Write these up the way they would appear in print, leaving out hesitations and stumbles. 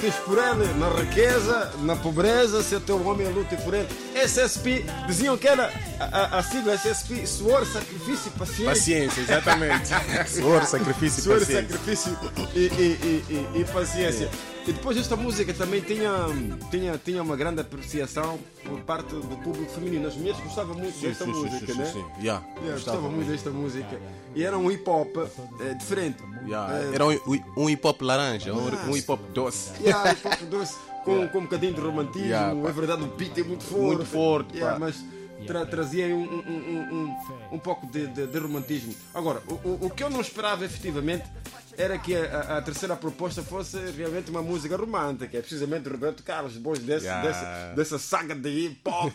lutes por ele, na riqueza, na pobreza, se o teu homem lute por ele. SSP, diziam que era a sigla SSP, suor, sacrifício e paciência. Paciência, exatamente. Suor, sacrifício e paciência. Sacrifício e paciência. E depois esta música também tinha uma grande apreciação por parte do público feminino. As mulheres gostavam muito desta música, né? Gostavam muito desta música. E era um hip hop diferente. Era um hip hop laranja, um hip hop doce. Hip hop doce, com um bocadinho de romantismo. É verdade, o beat é muito forte. Muito forte, mas trazia um pouco de romantismo. Agora, o que eu não esperava efetivamente era que a terceira proposta fosse realmente uma música romântica. É precisamente Roberto Carlos, depois dessa saga de hip hop.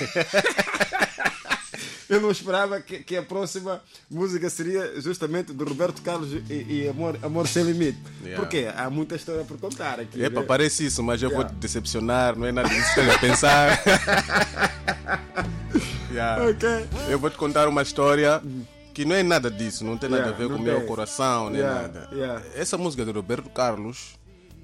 Eu não esperava que a próxima música seria justamente do Roberto Carlos e Amor Sem Limite. Porque há muita história por contar aqui. Né? Parece isso, mas eu vou te decepcionar, não é nada disso que eu ia pensar. Okay. Eu vou te contar uma história que não é nada disso, não tem nada a ver com o meu coração, nem nada. Essa música de Roberto Carlos,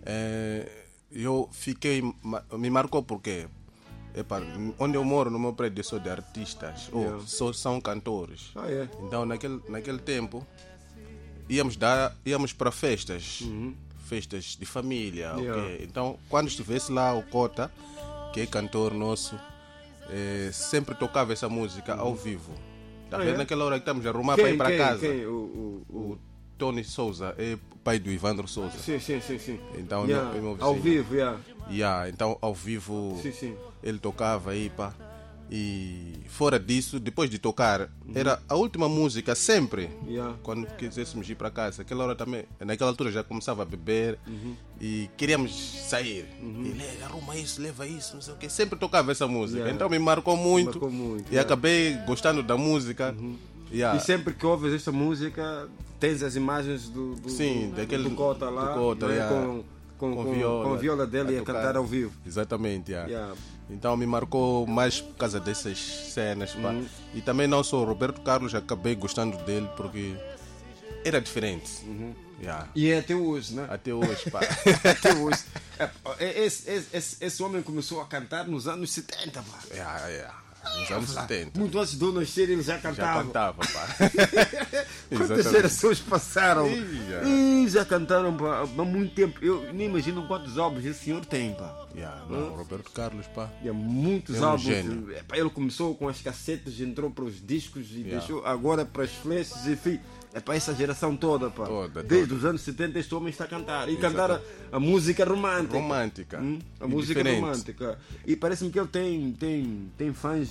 eu fiquei, me marcou porque onde eu moro, no meu prédio, eu sou de artistas, são cantores. Então naquele tempo íamos para festas, festas de família. Okay? Então quando estivesse lá o Cota, que é cantor nosso, sempre tocava essa música ao vivo. Naquela hora que estamos a arrumar para ir para casa. O Tony Souza é pai do Ivandro Souza. Sim. Então, ao vivo, então, ao vivo, ele tocava aí, pá. E fora disso, depois de tocar, era a última música sempre. Quando quiséssemos ir para casa, aquela hora também, naquela altura já começava a beber e queríamos sair. E arruma isso, leva isso, não sei o quê. Sempre tocava essa música. Então me marcou muito e acabei gostando da música. E sempre que ouves esta música, tens as imagens do Cota lá, com a viola dele a cantar ao vivo. Exatamente, Então me marcou mais por causa dessas cenas. E também não só o Roberto Carlos, acabei gostando dele porque era diferente. E é até hoje, né? Até hoje, pá. Até hoje. Esse homem começou a cantar nos anos 70, pá. Nos anos 70. Muito antes de eu nascer ele já cantava. Já cantava, pá. Quantas gerações passaram? Já cantaram há muito tempo. Eu nem imagino quantos álbuns esse senhor tem, pá. Roberto Carlos, pá. Muitos álbuns. Ele começou com as cassetes, entrou para os discos e deixou agora para as flashes, enfim. É para essa geração toda, pá. Desde os anos 70 este homem está a cantar. E cantar a música romântica. Romântica. A música romântica. E parece-me que ele tem fãs